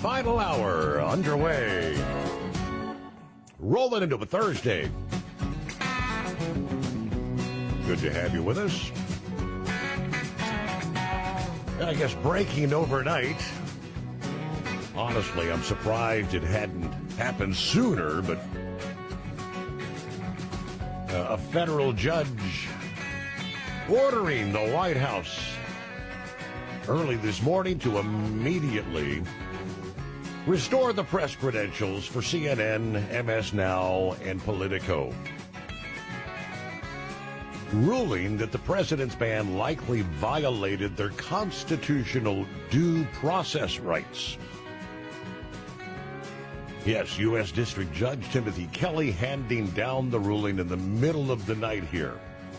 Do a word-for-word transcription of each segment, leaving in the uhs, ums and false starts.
final hour underway. Rolling into a Thursday. Good to have you with us. I guess breaking overnight. Honestly, I'm surprised it hadn't happened sooner, but uh, a federal judge ordering the White House early this morning to immediately restore the press credentials for C N N, M S Now, and Politico, ruling that the president's ban likely violated their constitutional due process rights. Yes, U S. District Judge Timothy Kelly handing down the ruling in the middle of the night here,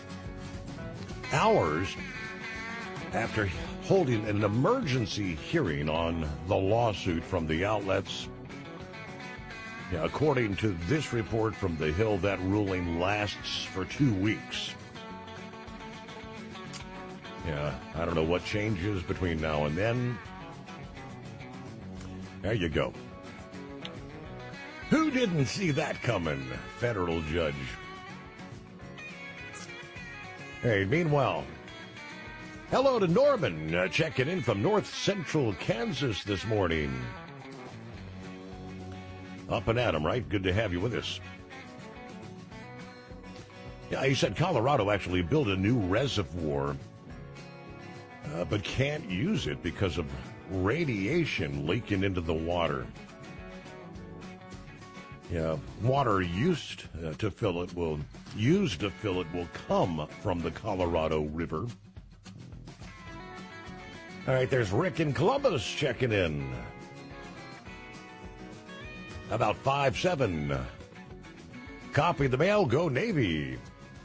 hours after holding an emergency hearing on the lawsuit from the outlets. Yeah, according to this report from The Hill, that ruling lasts for two weeks. Yeah, I don't know what changes between now and then. There you go. Who didn't see that coming, federal judge? Hey, meanwhile, hello to Norman, uh, checking in from north central Kansas this morning. Up and at 'em, right? Good to have you with us. Yeah, he said Colorado actually built a new reservoir, uh, but can't use it because of radiation leaking into the water. Yeah, water used uh, to fill it will, used to fill it will come from the Colorado River. All right, there's Rick in Columbus checking in. About five seven. Copy the mail, go Navy.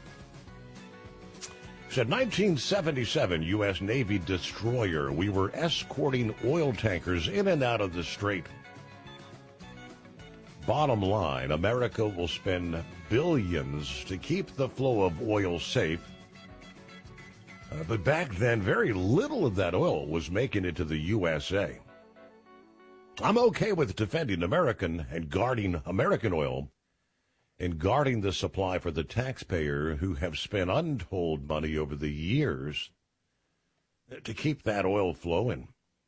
Said nineteen seventy-seven U S. Navy destroyer. We were escorting oil tankers in and out of the strait. Bottom line, America will spend billions to keep the flow of oil safe. Uh, but back then, very little of that oil was making it to the U S A. I'm okay with defending American and guarding American oil and guarding the supply for the taxpayer who have spent untold money over the years to keep that oil flowing.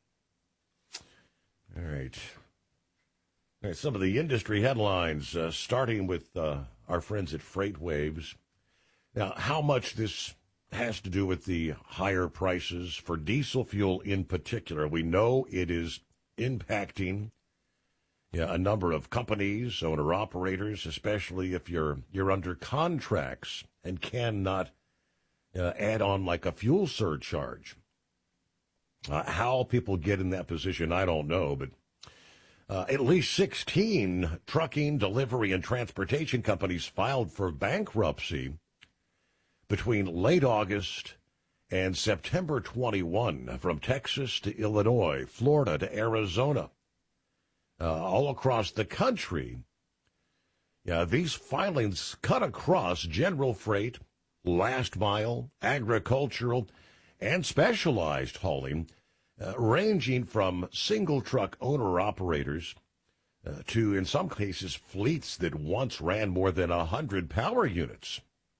All right. All right, some of the industry headlines, uh, starting with uh, our friends at FreightWaves. Now, how much this has to do with the higher prices for diesel fuel in particular. We know it is impacting yeah, a number of companies, owner-operators, especially if you're you're under contracts and cannot uh, add on like a fuel surcharge. Uh, how people get in that position, I don't know, but Uh, at least sixteen trucking, delivery, and transportation companies filed for bankruptcy between late August and September twenty-first, from Texas to Illinois, Florida to Arizona, uh, all across the country. Yeah, these filings cut across general freight, last mile, agricultural, and specialized hauling, Uh, ranging from single-truck owner-operators uh, to, in some cases, fleets that once ran more than one hundred power units.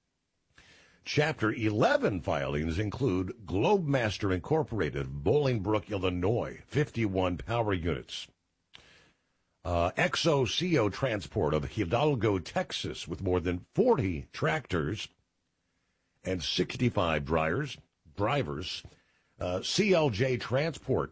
Chapter eleven filings include Globemaster Incorporated, Bolingbrook, Illinois, fifty-one power units. Uh, X O C O Transport of Hidalgo, Texas, with more than forty tractors and sixty-five drivers. drivers. Uh, C L J Transport,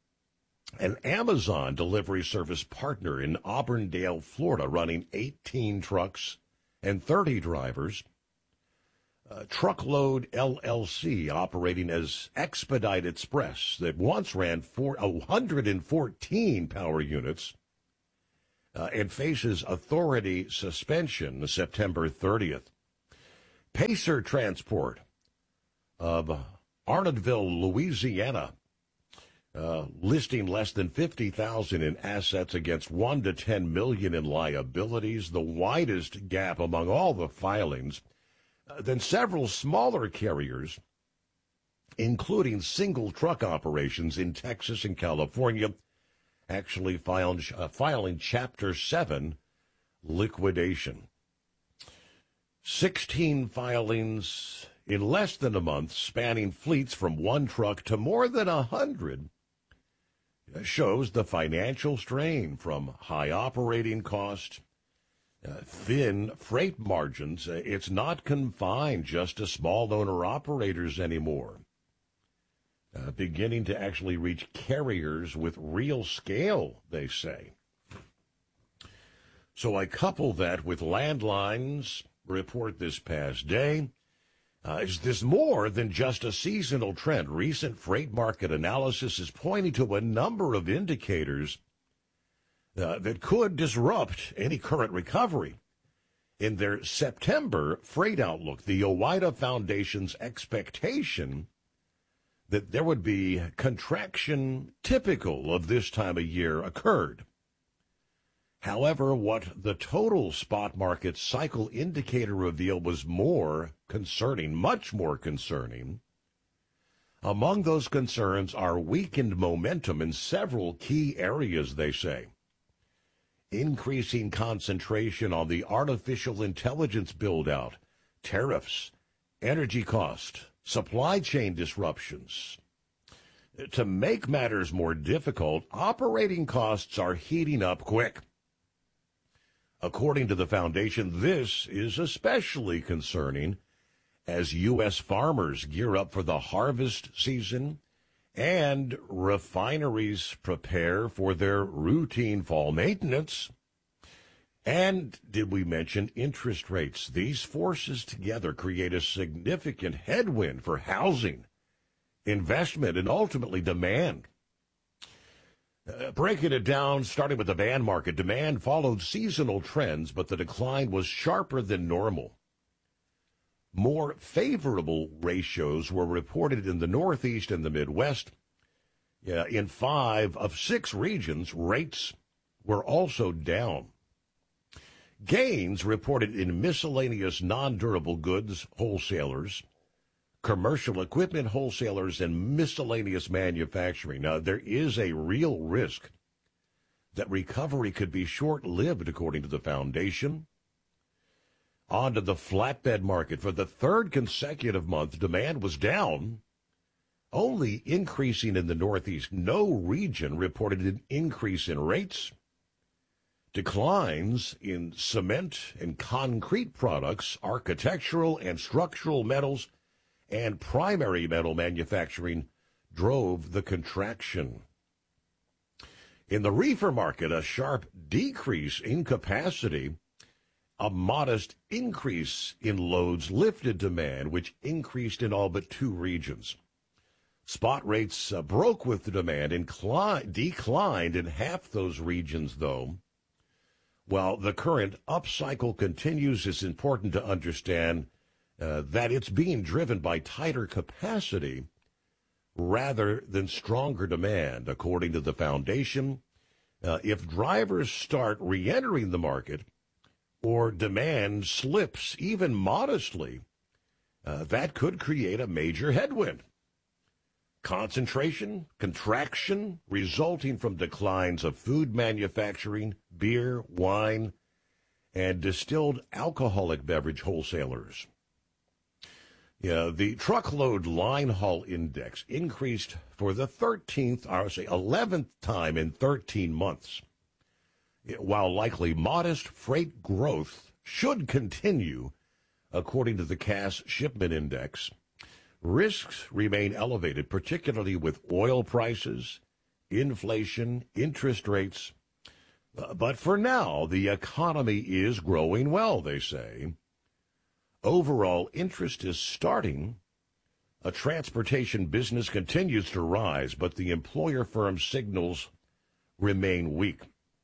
an Amazon delivery service partner in Auburndale, Florida, running eighteen trucks and thirty drivers. Uh, Truckload L L C, operating as Expedite Express, that once ran four, one hundred fourteen power units uh, and faces authority suspension September thirtieth. Pacer Transport of Arnoldville, Louisiana, uh, listing less than fifty thousand dollars in assets against one to ten million dollars in liabilities, the widest gap among all the filings. Uh, then several smaller carriers, including single truck operations in Texas and California, actually filed, uh, filing Chapter seven liquidation. sixteen filings in less than a month, spanning fleets from one truck to more than a hundred, shows the financial strain from high operating costs, uh, thin freight margins. Uh, it's not confined just to small owner-operators anymore. Uh, beginning to actually reach carriers with real scale, they say. So I couple that with Landline's report this past day. Uh, is this more than just a seasonal trend? Recent freight market analysis is pointing to a number of indicators uh, that could disrupt any current recovery. In their September freight outlook, the OOIDA Foundation's expectation that there would be contraction typical of this time of year occurred. However, what the total spot market cycle indicator revealed was more concerning, much more concerning. Among those concerns are weakened momentum in several key areas, they say. Increasing concentration on the artificial intelligence build-out, tariffs, energy cost, supply chain disruptions. To make matters more difficult, operating costs are heating up quick. According to the foundation, this is especially concerning as U S farmers gear up for the harvest season and refineries prepare for their routine fall maintenance. And did we mention interest rates? These forces together create a significant headwind for housing, investment, and ultimately demand. Uh, breaking it down, starting with the van market, demand followed seasonal trends, but the decline was sharper than normal. More favorable ratios were reported in the Northeast and the Midwest. Yeah, in five of six regions, rates were also down. Gains reported in miscellaneous non-durable goods wholesalers, commercial equipment wholesalers, and miscellaneous manufacturing. Now, there is a real risk that recovery could be short-lived, according to the foundation. On to the flatbed market. For the third consecutive month, demand was down, only increasing in the Northeast. No region reported an increase in rates. Declines in cement and concrete products, architectural and structural metals, and primary metal manufacturing drove the contraction. In the reefer market, a sharp decrease in capacity, a modest increase in loads lifted demand, which increased in all but two regions. Spot rates uh, broke with the demand and cli- declined in half those regions, though. While the current upcycle continues, it's important to understand Uh, that it's being driven by tighter capacity rather than stronger demand, according to the foundation. Uh, if drivers start re-entering the market or demand slips even modestly, uh, that could create a major headwind. Concentration, contraction resulting from declines of food manufacturing, beer, wine, and distilled alcoholic beverage wholesalers. Yeah, the truckload line haul index increased for the thirteenth, I would say eleventh time in thirteen months. While likely modest freight growth should continue, according to the Cass Shipment Index, risks remain elevated, particularly with oil prices, inflation, interest rates. But for now, the economy is growing well, they say. Overall interest is starting. A transportation business continues to rise, but the employer firm signals remain weak.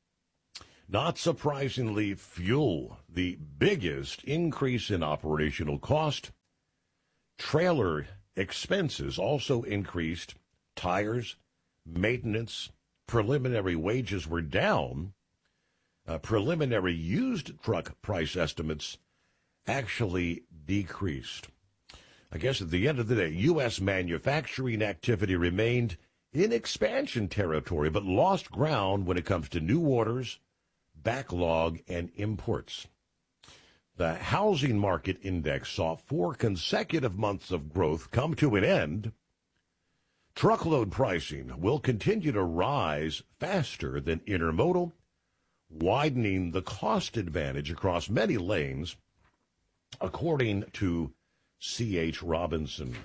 Not surprisingly, fuel, the biggest increase in operational cost. Trailer expenses also increased. Tires, maintenance, preliminary wages were down. Uh, preliminary used truck price estimates actually decreased. I guess at the end of the day, U S manufacturing activity remained in expansion territory, but lost ground when it comes to new orders, backlog, and imports. The housing market index saw four consecutive months of growth come to an end. Truckload pricing will continue to rise faster than intermodal, widening the cost advantage across many lanes, according to C H. Robinson.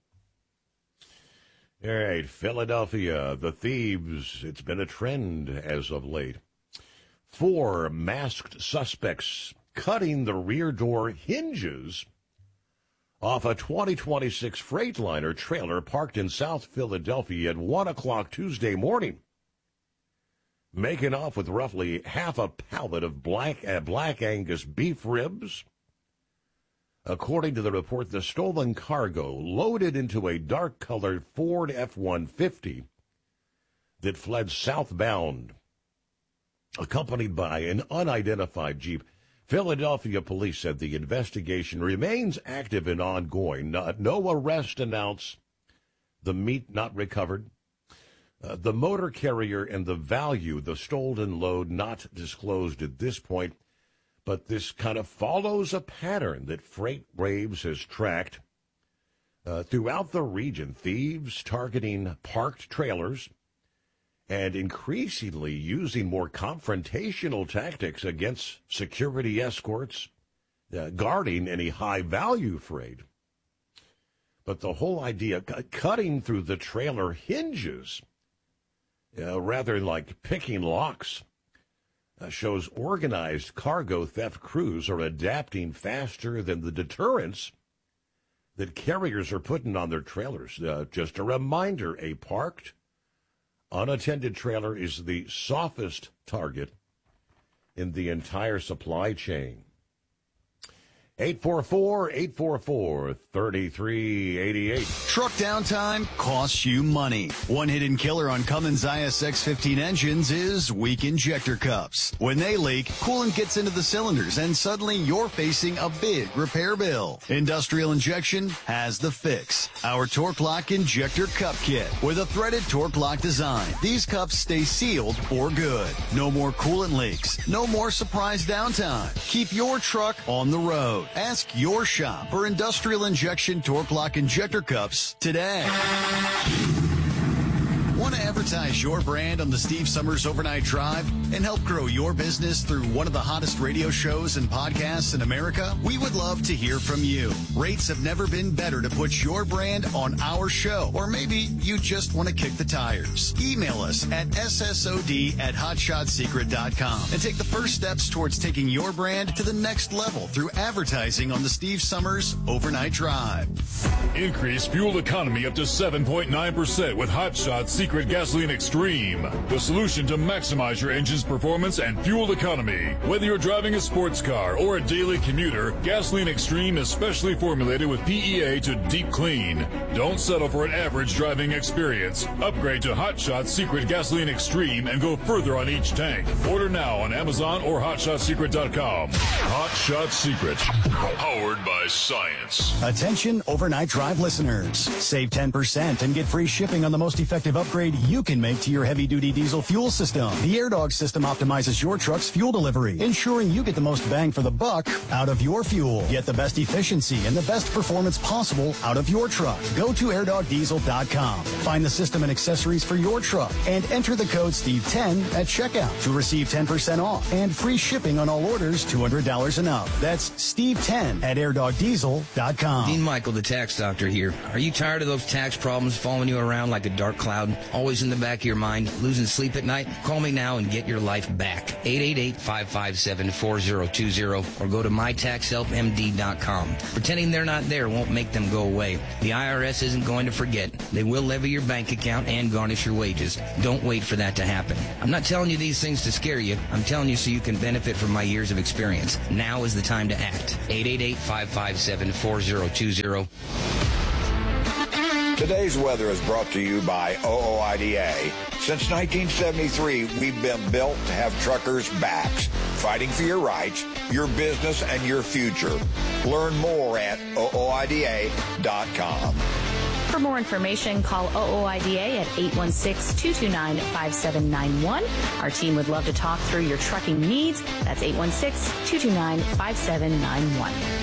All right, Philadelphia, the thieves, it's been a trend as of late. Four masked suspects cutting the rear door hinges off a twenty twenty-six Freightliner trailer parked in South Philadelphia at one o'clock Tuesday morning, making off with roughly half a pallet of black, uh, black Angus beef ribs. According to the report, the stolen cargo loaded into a dark-colored Ford F one fifty that fled southbound, accompanied by an unidentified Jeep. Philadelphia police said the investigation remains active and ongoing. No, no arrest announced, the meat not recovered, uh, the motor carrier and the value, the stolen load not disclosed at this point. But this kind of follows a pattern that FreightWaves has tracked uh, throughout the region. Thieves targeting parked trailers and increasingly using more confrontational tactics against security escorts, uh, guarding any high-value freight. But the whole idea, c- cutting through the trailer hinges, uh, rather like picking locks, Uh, shows organized cargo theft crews are adapting faster than the deterrents that carriers are putting on their trailers. Uh, just a reminder, a parked, unattended trailer is the softest target in the entire supply chain. eight four four, eight four four, three three eight eight. Truck downtime costs you money. One hidden killer on Cummins I S X fifteen engines is weak injector cups. When they leak, coolant gets into the cylinders and suddenly you're facing a big repair bill. Industrial Injection has the fix. Our Torque Lock Injector Cup Kit with a threaded Torque Lock design. These cups stay sealed for good. No more coolant leaks. No more surprise downtime. Keep your truck on the road. Ask your shop for Industrial Injection Torque Lock Injector Cups today. Want to advertise your brand on the Steve Summers Overnight Drive and help grow your business through one of the hottest radio shows and podcasts in America? We would love to hear from you. Rates have never been better to put your brand on our show, or maybe you just want to kick the tires. Email us at S S O D at hotshot secret dot com and take the first steps towards taking your brand to the next level through advertising on the Steve Summers Overnight Drive. Increase fuel economy up to seven point nine percent with Hotshot Secret Gasoline Extreme, the solution to maximize your engine's performance and fuel economy. Whether you're driving a sports car or a daily commuter, Gasoline Extreme is specially formulated with P E A to deep clean. Don't settle for an average driving experience. Upgrade to Hotshot Secret Gasoline Extreme and go further on each tank. Order now on Amazon or hotshot secret dot com. Hotshot Secret, powered by science. Attention Overnight Drive listeners. Save ten percent and get free shipping on the most effective upgrade you can make to your heavy-duty diesel fuel system. The AirDog system optimizes your truck's fuel delivery, ensuring you get the most bang for the buck out of your fuel. Get the best efficiency and the best performance possible out of your truck. Go to air dog diesel dot com. Find the system and accessories for your truck and enter the code Steve ten at checkout to receive ten percent off and free shipping on all orders two hundred dollars and up. That's Steve ten at air dog diesel dot com. Dean Michael, the tax doctor here. Are you tired of those tax problems following you around like a dark cloud, always in the back of your mind, losing sleep at night? Call me now and get your life back. eight eight eight, five five seven, four zero two zero or go to my tax help M D dot com. Pretending they're not there won't make them go away. The I R S isn't going to forget. They will levy your bank account and garnish your wages. Don't wait for that to happen. I'm not telling you these things to scare you. I'm telling you so you can benefit from my years of experience. Now is the time to act. eight eight eight, five five seven, four zero two zero. Today's weather is brought to you by O O I D A. Since nineteen seventy-three, we've been built to have truckers' backs, fighting for your rights, your business, and your future. Learn more at O O I D A dot com. For more information, call O O I D A at eight one six, two two nine, five seven nine one. Our team would love to talk through your trucking needs. That's eight one six, two two nine, five seven nine one.